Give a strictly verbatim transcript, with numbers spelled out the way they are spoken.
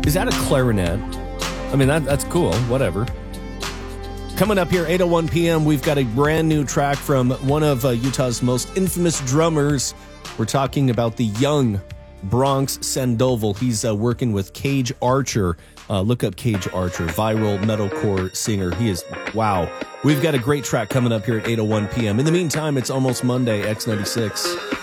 Is that a clarinet? I mean, that that's cool. Whatever. Coming up here, eight oh one p.m., we've got a brand new track from one of uh, Utah's most infamous drummers. We're talking about the young Bronx Sandoval. He's uh, working with Cage Archer. Uh, look up Cage Archer, viral metalcore singer. He is, wow. We've got a great track coming up here at eight oh one p.m. In the meantime, it's almost Monday, X ninety-six.